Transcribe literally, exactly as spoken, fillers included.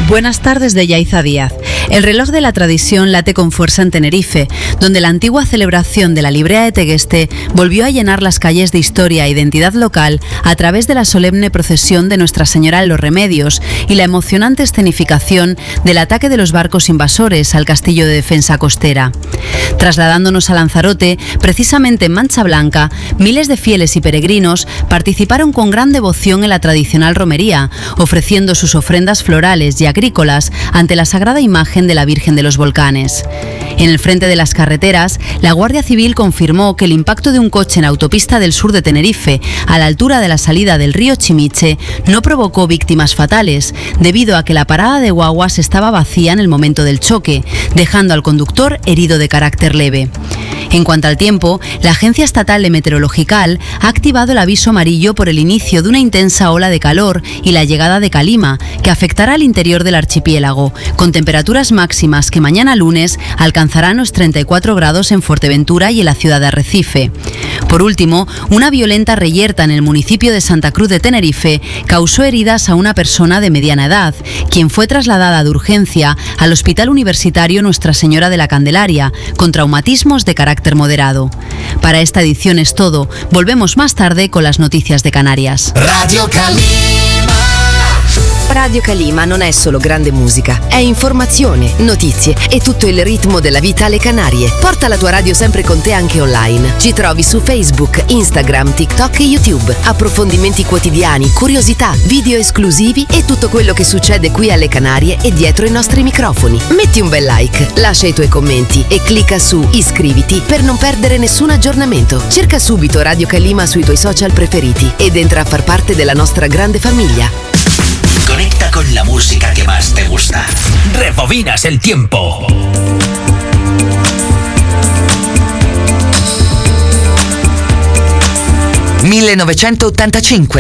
Buenas tardes de Yaiza Díaz. El reloj de la tradición late con fuerza en Tenerife, donde la antigua celebración de la Librea de Tegueste volvió a llenar las calles de historia e identidad local a través de la solemne procesión de Nuestra Señora de los Remedios y la emocionante escenificación del ataque de los barcos invasores al castillo de defensa costera. Trasladándonos a Lanzarote, precisamente en Mancha Blanca, miles de fieles y peregrinos participaron con gran devoción en la tradicional romería, ofreciendo sus ofrendas florales y agrícolas ante la sagrada imagen de la Virgen de los Volcanes. En el frente de las carreteras, la Guardia Civil confirmó que el impacto de un coche en autopista del sur de Tenerife, a la altura de la salida del río Chimiche, no provocó víctimas fatales, debido a que la parada de guaguas estaba vacía en el momento del choque, dejando al conductor herido de carácter leve. En cuanto al tiempo, la Agencia Estatal de Meteorological ha activado el aviso amarillo por el inicio de una intensa ola de calor y la llegada de calima, que afectará al interior del archipiélago, con temperaturas máximas que mañana lunes alcanzarán los treinta y cuatro grados en Fuerteventura y en la ciudad de Arrecife. Por último, una violenta reyerta en el municipio de Santa Cruz de Tenerife causó heridas a una persona de mediana edad, quien fue trasladada de urgencia al Hospital Universitario Nuestra Señora de la Candelaria, con traumatismos de carácter moderado. Para esta edición es todo. Volvemos más tarde con las noticias de Canarias. Radio Calima. Radio Calima non è solo grande musica, è informazione, notizie e tutto il ritmo della vita alle Canarie. Porta la tua radio sempre con te anche online. Ci trovi su Facebook, Instagram, TikTok e YouTube. Approfondimenti quotidiani, curiosità, video esclusivi e tutto quello che succede qui alle Canarie e dietro i nostri microfoni. Metti un bel like, lascia i tuoi commenti e clicca su iscriviti per non perdere nessun aggiornamento. Cerca subito Radio Calima sui tuoi social preferiti ed entra a far parte della nostra grande famiglia. Conecta con la música que más te gusta. Rebobinas el tiempo. millenovecentottantacinque